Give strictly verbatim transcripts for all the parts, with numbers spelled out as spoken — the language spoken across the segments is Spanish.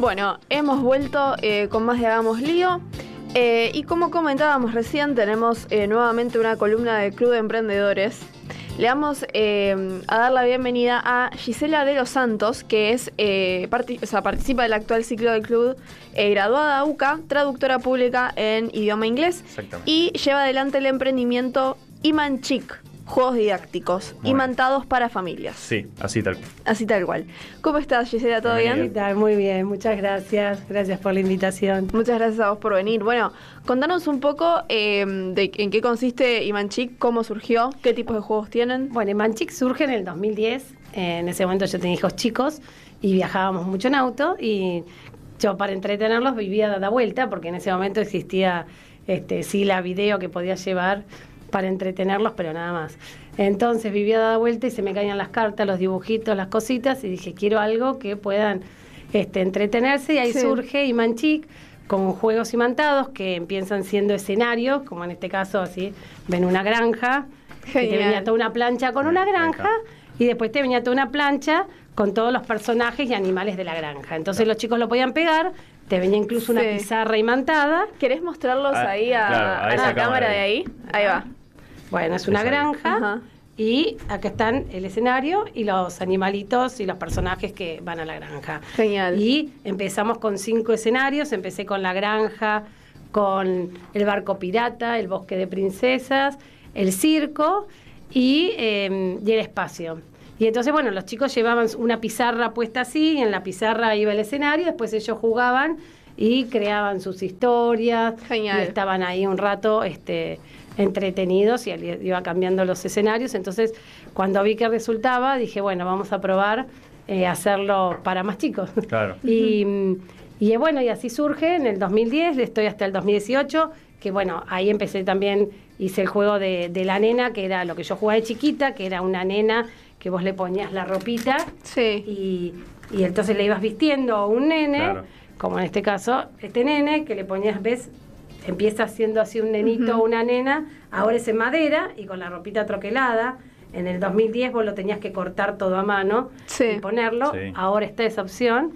Bueno, hemos vuelto eh, con más de Hagamos Lío. Eh, y como comentábamos recién, tenemos eh, nuevamente una columna del Club de Emprendedores. Le vamos eh, a dar la bienvenida a Gisela de los Santos, que es eh, parti o sea, participa del actual ciclo del club, eh, graduada U C A, traductora pública en idioma inglés, y lleva adelante el emprendimiento Imanchik, juegos didácticos, Muy imantados para familias. Sí, así tal cual. Así tal cual. ¿Cómo estás, Gisela? ¿Todo Bienvenida. bien? ¿Qué tal? Muy bien, muchas gracias. Gracias por la invitación. Muchas gracias a vos por venir. Bueno, contanos un poco eh, de en qué consiste Imanchik, cómo surgió, qué tipos de juegos tienen. Bueno, Imanchik surge en el dos mil diez. En ese momento yo tenía hijos chicos y viajábamos mucho en auto y yo para entretenerlos vivía dada vuelta porque en ese momento existía este, sí la video que podía llevar para entretenerlos, pero nada más. Entonces vivía dada vuelta y se me caían las cartas, los dibujitos, las cositas y dije, quiero algo que puedan este, entretenerse y ahí sí. surge Imanchik con juegos imantados que empiezan siendo escenarios, como en este caso así, ven una granja, que te venía toda una plancha con una granja y después te venía toda una plancha con todos los personajes y animales de la granja. Entonces los chicos lo podían pegar, te venía incluso una sí. pizarra imantada. ¿Querés mostrarlos ah, ahí a, claro, a, a la cámara de ahí? Ahí va. Bueno, es una es granja. Ajá. Y acá están el escenario y los animalitos y los personajes que van a la granja. Genial. Y empezamos con cinco escenarios. Empecé con la granja, con el barco pirata, el bosque de princesas, el circo y, eh, y el espacio. Y entonces, bueno, los chicos llevaban una pizarra puesta así, y en la pizarra iba el escenario, después ellos jugaban y creaban sus historias. Genial. Y estaban ahí un rato este, entretenidos y iba cambiando los escenarios. Entonces, cuando vi que resultaba, dije, bueno, vamos a probar eh, hacerlo para más chicos. Claro. y, y bueno, y así surge en el dos mil diez, estoy hasta el dos mil dieciocho, que bueno, ahí empecé también, hice el juego de, de la nena, que era lo que yo jugaba de chiquita, que era una nena que vos le ponías la ropita sí. y, y entonces le ibas vistiendo a un nene, claro. como en este caso, este nene, que le ponías, ves, empieza siendo así un nenito o uh-huh. una nena, ahora es en madera y con la ropita troquelada. En el dos mil diez vos lo tenías que cortar todo a mano sí. y ponerlo, sí. ahora está esa opción.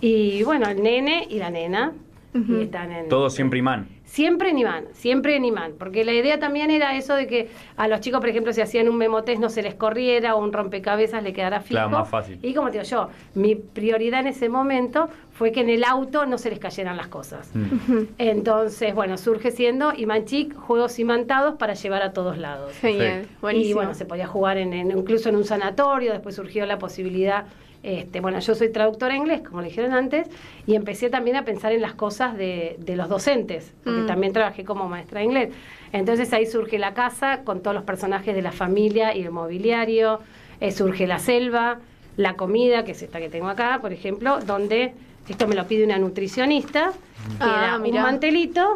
Y bueno, el nene y la nena. Uh-huh. Y están en, todo siempre imán. Siempre en imán, siempre en imán, porque la idea también era eso de que a los chicos, por ejemplo, si hacían un memotest no se les corriera o un rompecabezas le quedara fijo. Claro, más fácil. Y como te digo yo, mi prioridad en ese momento fue que en el auto no se les cayeran las cosas. Mm. Entonces, bueno, surge siendo Imanchik, juegos imantados para llevar a todos lados. Genial, sí. buenísimo. Y bueno, se podía jugar en, en, incluso en un sanatorio, después surgió la posibilidad. Este, bueno, yo soy traductora en inglés, como le dijeron antes, y empecé también a pensar en las cosas de, de los docentes, porque mm. también trabajé como maestra de inglés. Entonces ahí surge la casa con todos los personajes de la familia y el mobiliario, eh, surge la selva, la comida, que es esta que tengo acá, por ejemplo, donde, esto me lo pide una nutricionista, que ah, era mirá. un mantelito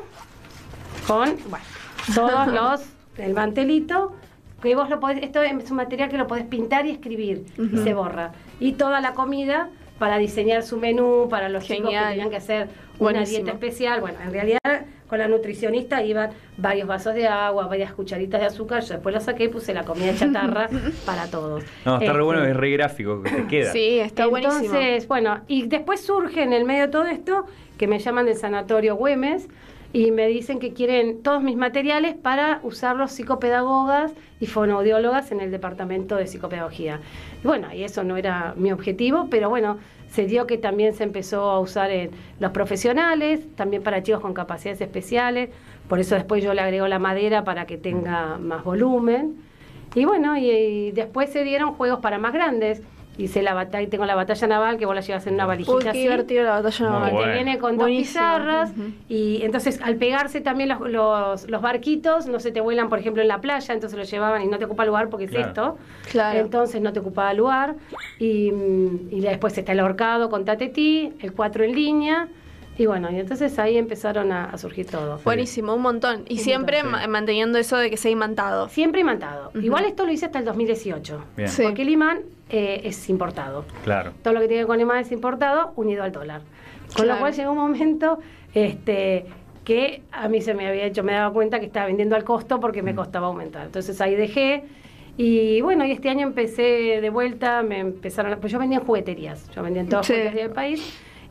con, bueno, todos los, el mantelito, que vos lo podés, esto es un material que lo podés pintar y escribir, uh-huh. y se borra. Y toda la comida para diseñar su menú, para los Genial. chicos que tenían que hacer una Buenísimo. dieta especial. Bueno, en realidad con la nutricionista iban varios vasos de agua, varias cucharitas de azúcar, yo después lo saqué y puse la comida chatarra para todos. No, está este, re bueno, es re gráfico, que te queda. Sí, está Entonces, buenísimo. Entonces, bueno, y después surge en el medio de todo esto, que me llaman del Sanatorio Güemes, y me dicen que quieren todos mis materiales para usarlos psicopedagogas y fonoaudiólogas en el departamento de psicopedagogía. Y bueno, y eso no era mi objetivo, pero bueno, se dio que también se empezó a usar en los profesionales, también para chicos con capacidades especiales, por eso después yo le agrego la madera para que tenga más volumen. Y bueno, y, y después se dieron juegos para más grandes. Hice la batalla, tengo la batalla naval que vos la llevas en una valijita. Uy, qué así. divertido la batalla naval. Muy Te bueno. viene con Buenísimo. dos pizarras Uh-huh. y entonces al pegarse también los, los, los barquitos no se te vuelan, por ejemplo, en la playa, entonces lo llevaban y no te ocupa lugar porque Claro. es esto. Claro. Entonces no te ocupaba lugar. Y, y después está el ahorcado con tatetí, el cuatro en línea. Y bueno, y entonces ahí empezaron a, a surgir todo. Buenísimo, un montón. Y Un siempre montón, ma- manteniendo eso de que sea imantado. Siempre imantado. Uh-huh. Igual esto lo hice hasta el dos mil dieciocho. Bien. Sí. Porque el imán eh, es importado. Claro. Todo lo que tiene con imán es importado, unido al dólar. Con Claro. lo cual llegó un momento este, que a mí se me había hecho, me daba cuenta que estaba vendiendo al costo porque me costaba aumentar. Entonces ahí dejé. Y bueno, y este año empecé de vuelta, me empezaron, pues yo vendía en jugueterías, yo vendía en todas las Sí. jugueterías del país.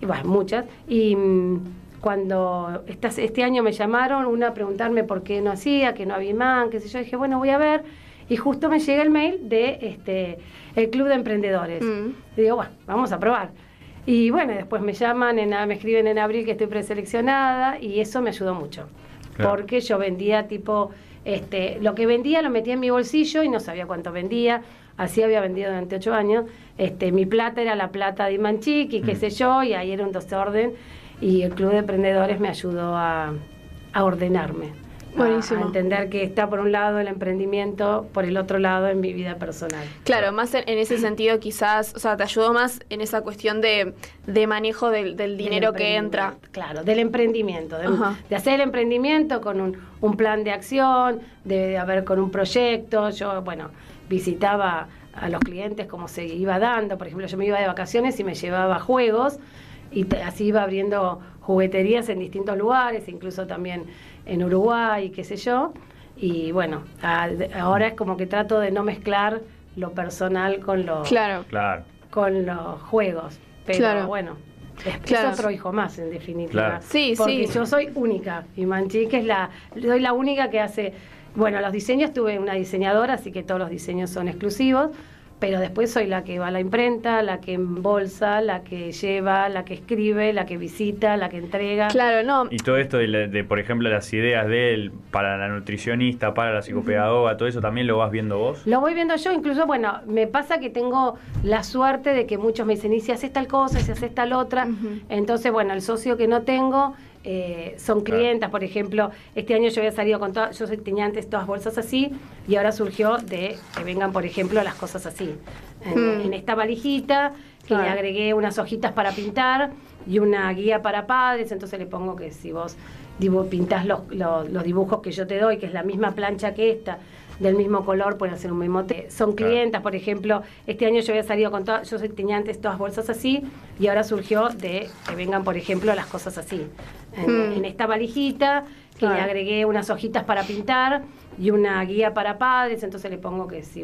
y bueno, muchas, y mm, cuando estas, este año me llamaron, una a preguntarme por qué no hacía, que no había imán, qué sé yo, dije, bueno, voy a ver, y justo me llega el mail de este el Club de Emprendedores. Mm. Y digo, bueno, vamos a probar. Y bueno, después me llaman, en, me escriben en abril que estoy preseleccionada, y eso me ayudó mucho. Claro. Porque yo vendía tipo, este, lo que vendía lo metía en mi bolsillo y no sabía cuánto vendía. Así había vendido durante ocho años. Este, mi plata era la plata de Imanchik y qué mm. sé yo, y ahí era un desorden. Y el Club de Emprendedores me ayudó a, a ordenarme. Buenísimo. A, a entender que está por un lado el emprendimiento, por el otro lado en mi vida personal. Claro, más en, en ese sentido quizás, o sea, te ayudó más en esa cuestión de, de manejo del, del dinero del que entra. Claro, del emprendimiento, de, de hacer el emprendimiento con un, un plan de acción, de, de haber con un proyecto. Yo, bueno, visitaba a los clientes cómo se iba dando. Por ejemplo, yo me iba de vacaciones y me llevaba juegos y te, así iba abriendo jugueterías en distintos lugares, incluso también en Uruguay, qué sé yo. Y bueno, a, ahora es como que trato de no mezclar lo personal con lo, claro. Claro. con los juegos. Pero claro. bueno, es, claro. es otro hijo más, en definitiva. Claro. Sí, porque sí. yo soy única. Imanchik es la, soy la única que hace... Bueno, los diseños, tuve una diseñadora, así que todos los diseños son exclusivos, pero después soy la que va a la imprenta, la que embolsa, la que lleva, la que escribe, la que visita, la que entrega. Claro, no. Y todo esto de, la, de por ejemplo, las ideas de él para la nutricionista, para la psicopedagoga, uh-huh. todo eso también lo vas viendo vos. Lo voy viendo yo, incluso, bueno, me pasa que tengo la suerte de que muchos me dicen, y si haces tal cosa, y si haces tal otra. Uh-huh. Entonces, bueno, el socio que no tengo... Eh, son clientas, claro. Por ejemplo, este año yo había salido con todas, yo tenía antes todas bolsas así, y ahora surgió de que vengan, por ejemplo, las cosas así. En, mm. en esta valijita, que claro. le agregué unas hojitas para pintar y una guía para padres, entonces le pongo que si vos dibu- pintás los, los, los dibujos que yo te doy, que es la misma plancha que esta, del mismo color, pueden hacer un mismo té. Son clientas, por ejemplo, este año yo había salido con todas, yo tenía antes todas bolsas así, y ahora surgió de que vengan, por ejemplo, las cosas así. En, mm. en esta valijita, que claro. le agregué unas hojitas para pintar y una guía para padres, entonces le pongo que si